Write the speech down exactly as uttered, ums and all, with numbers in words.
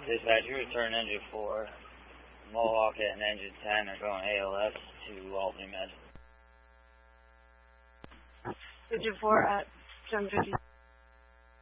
Dispatch, you return engine four. Mohawk and engine ten are going A L S to Albany Med. Engine four at seven fifty.